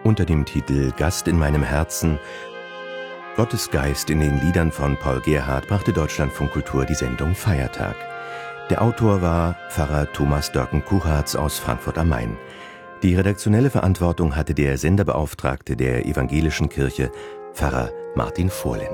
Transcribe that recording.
Unter dem Titel »Gast in meinem Herzen« Gottes Geist in den Liedern von Paul Gerhardt brachte Deutschlandfunk Kultur die Sendung Feiertag. Der Autor war Pfarrer Thomas Dörken-Kuchartz aus Frankfurt am Main. Die redaktionelle Verantwortung hatte der Senderbeauftragte der Evangelischen Kirche, Pfarrer Martin Vorländer.